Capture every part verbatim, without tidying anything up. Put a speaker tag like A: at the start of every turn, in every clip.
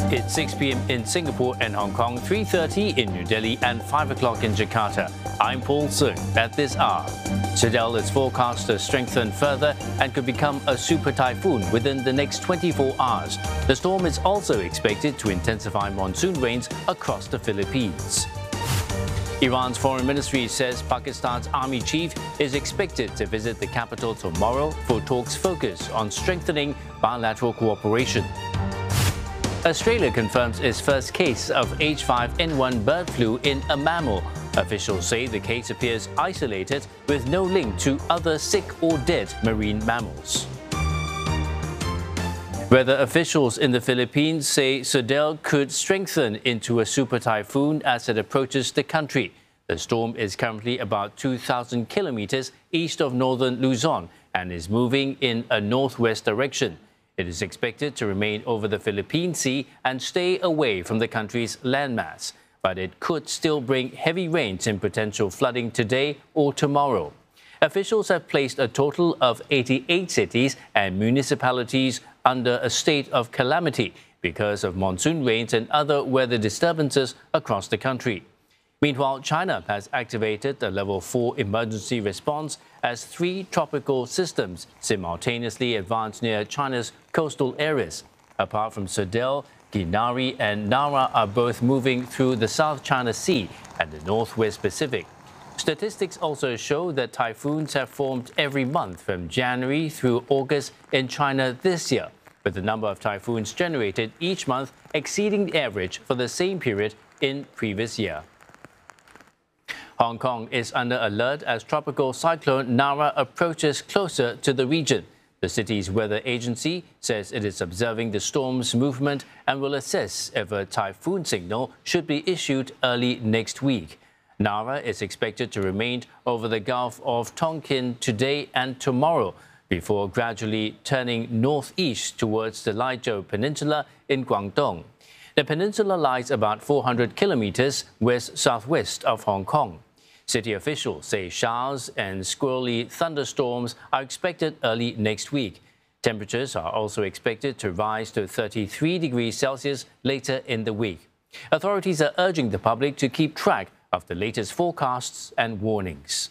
A: It's six p m in Singapore and Hong Kong, three thirty in New Delhi and five o'clock in Jakarta. I'm Paul Soon. At this hour, Sidel is forecast to strengthen further and could become a super typhoon within the next twenty-four hours. The storm is also expected to intensify monsoon rains across the Philippines. Iran's foreign ministry says Pakistan's army chief is expected to visit the capital tomorrow for talks focused on strengthening bilateral cooperation. Australia confirms its first case of H five N one bird flu in a mammal. Officials say the case appears isolated with no link to other sick or dead marine mammals. Weather officials in the Philippines say Sidel could strengthen into a super typhoon as it approaches the country. The storm is currently about two thousand kilometers east of northern Luzon and is moving in a northwest direction. It is expected to remain over the Philippine Sea and stay away from the country's landmass, but it could still bring heavy rains and potential flooding today or tomorrow. Officials have placed a total of eighty-eight cities and municipalities under a state of calamity because of monsoon rains and other weather disturbances across the country. Meanwhile, China has activated the level four emergency response as three tropical systems simultaneously advance near China's coastal areas. Apart from Sidel, Ginari and Nara are both moving through the South China Sea and the Northwest Pacific. Statistics also show that typhoons have formed every month from January through August in China this year, with the number of typhoons generated each month exceeding the average for the same period in previous year. Hong Kong is under alert as tropical cyclone Nara approaches closer to the region. The city's weather agency says it is observing the storm's movement and will assess if a typhoon signal should be issued early next week. Nara is expected to remain over the Gulf of Tonkin today and tomorrow before gradually turning northeast towards the Laizhou Peninsula in Guangdong. The peninsula lies about four hundred kilometers west-southwest of Hong Kong. City officials say showers and squally thunderstorms are expected early next week. Temperatures are also expected to rise to thirty-three degrees Celsius later in the week. Authorities are urging the public to keep track of the latest forecasts and warnings.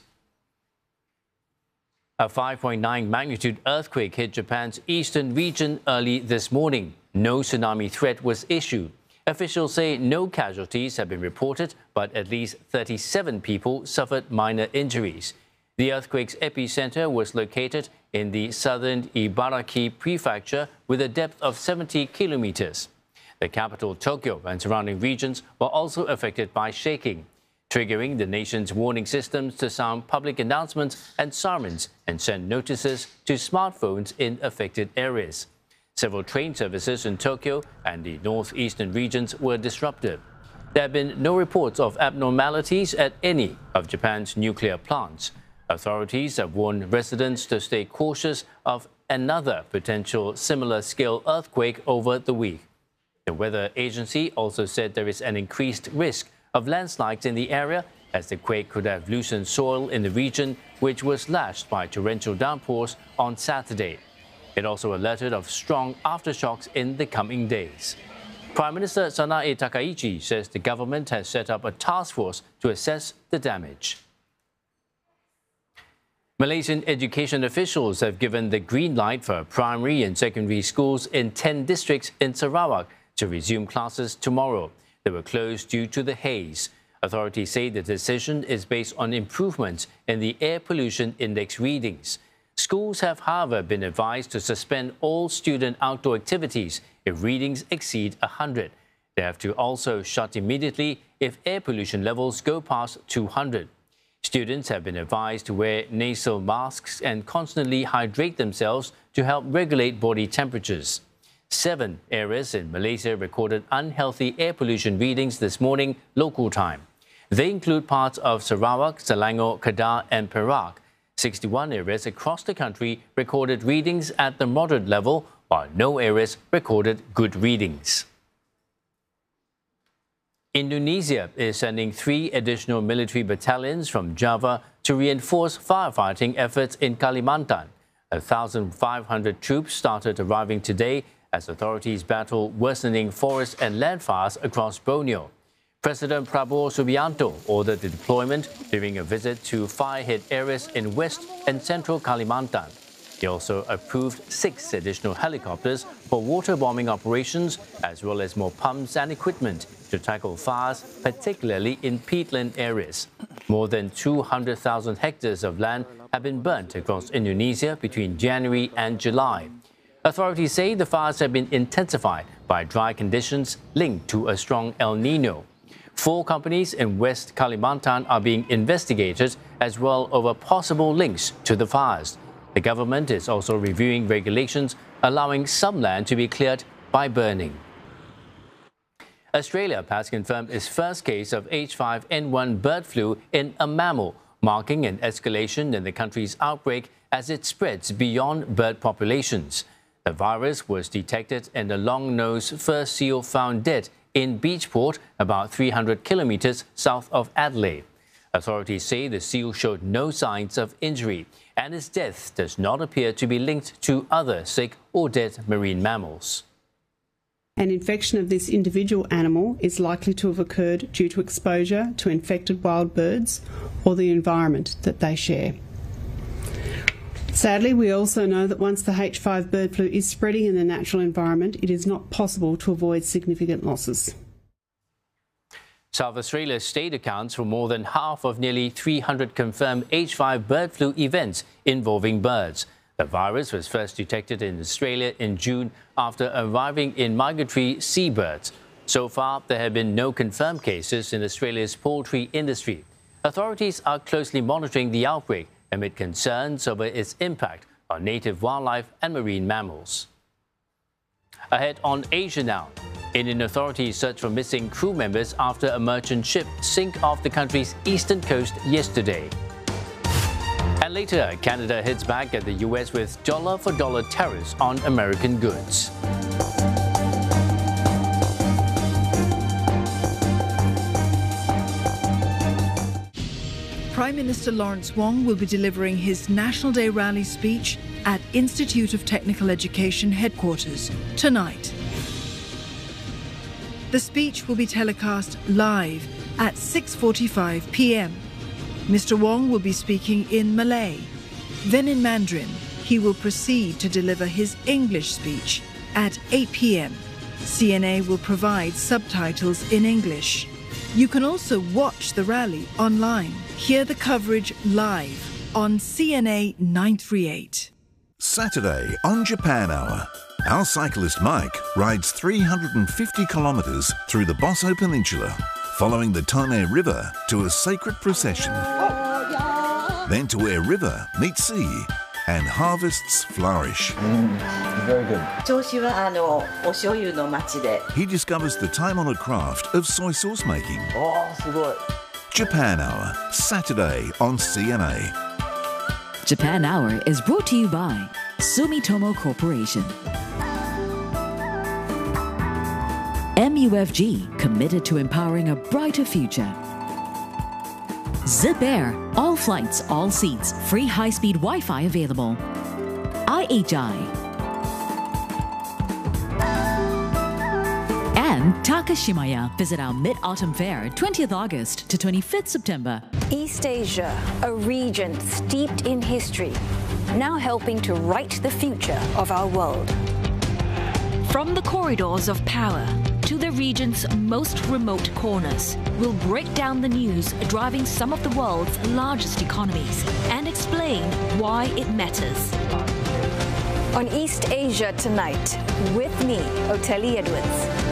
A: A five point nine magnitude earthquake hit Japan's eastern region early this morning. No tsunami threat was issued. Officials say no casualties have been reported, but at least thirty-seven people suffered minor injuries. The earthquake's epicenter was located in the southern Ibaraki prefecture with a depth of seventy kilometers. The capital, Tokyo, and surrounding regions were also affected by shaking, triggering the nation's warning systems to sound public announcements and sirens and send notices to smartphones in affected areas. Several train services in Tokyo and the northeastern regions were disrupted. There have been no reports of abnormalities at any of Japan's nuclear plants. Authorities have warned residents to stay cautious of another potential similar-scale earthquake over the week. The weather agency also said there is an increased risk of landslides in the area, as the quake could have loosened soil in the region, which was lashed by torrential downpours on Saturday. It also alerted of strong aftershocks in the coming days. Prime Minister Sanae Takaichi says the government has set up a task force to assess the damage. Malaysian education officials have given the green light for primary and secondary schools in ten districts in Sarawak to resume classes tomorrow. They were closed due to the haze. Authorities say the decision is based on improvements in the air pollution index readings. Schools have, however, been advised to suspend all student outdoor activities if readings exceed one hundred. They have to also shut immediately if air pollution levels go past two hundred. Students have been advised to wear nasal masks and constantly hydrate themselves to help regulate body temperatures. Seven areas in Malaysia recorded unhealthy air pollution readings this morning, local time. They include parts of Sarawak, Selangor, Kedah, and Perak. sixty-one areas across the country recorded readings at the moderate level, while no areas recorded good readings. Indonesia is sending three additional military battalions from Java to reinforce firefighting efforts in Kalimantan. one thousand five hundred troops started arriving today as authorities battle worsening forest and land fires across Borneo. President Prabowo Subianto ordered the deployment during a visit to fire-hit areas in West and Central Kalimantan. He also approved six additional helicopters for water bombing operations, as well as more pumps and equipment to tackle fires, particularly in peatland areas. More than two hundred thousand hectares of land have been burnt across Indonesia between January and July. Authorities say the fires have been intensified by dry conditions linked to a strong El Nino. Four companies in West Kalimantan are being investigated as well over possible links to the fires. The government is also reviewing regulations allowing some land to be cleared by burning. Australia has confirmed its first case of H five N one bird flu in a mammal, marking an escalation in the country's outbreak as it spreads beyond bird populations. The virus was detected in the long-nosed fur seal found dead in Beachport, about three hundred kilometers south of Adelaide. Authorities say the seal showed no signs of injury, and its death does not appear to be linked to other sick or dead marine mammals.
B: An infection of this individual animal is likely to have occurred due to exposure to infected wild birds or the environment that they share. Sadly, we also know that once the H five bird flu is spreading in the natural environment, it is not possible to avoid significant losses.
A: South Australia's state accounts for more than half of nearly three hundred confirmed H five bird flu events involving birds. The virus was first detected in Australia in June after arriving in migratory seabirds. So far, there have been no confirmed cases in Australia's poultry industry. Authorities are closely monitoring the outbreak amid concerns over its impact on native wildlife and marine mammals. Ahead on Asia now. Indian authorities search for missing crew members after a merchant ship sank off the country's eastern coast yesterday. And later, Canada hits back at the U S with dollar-for-dollar tariffs on American goods.
C: Prime Minister Lawrence Wong will be delivering his National Day rally speech at Institute of Technical Education headquarters tonight. The speech will be telecast live at six forty-five p m Mister Wong will be speaking in Malay. Then in Mandarin, he will proceed to deliver his English speech at eight p m C N A will provide subtitles in English. You can also watch the rally online. Hear the coverage live on C N A nine thirty-eight.
D: Saturday on Japan Hour, our cyclist Mike rides three hundred fifty kilometres through the Bosso Peninsula, following the Tone River to a sacred procession. Then to where river meets sea and harvests flourish.
E: Mm, very good.
D: He discovers the time-honoured craft of soy sauce making.
E: Oh,
D: Japan Hour, Saturday on C N A.
F: Japan Hour is brought to you by Sumitomo Corporation. M U F G, committed to empowering a brighter future. Zip Air, all flights, all seats, free high-speed Wi-Fi available. I H I. And Takashimaya. Visit our Mid-Autumn Fair, twentieth August to twenty-fifth September.
G: East Asia, a region steeped in history, now helping to write the future of our world.
H: From the corridors of power to the region's most remote corners, we'll break down the news driving some of the world's largest economies and explain why it matters.
G: On East Asia Tonight, with me, Oteli Edwards.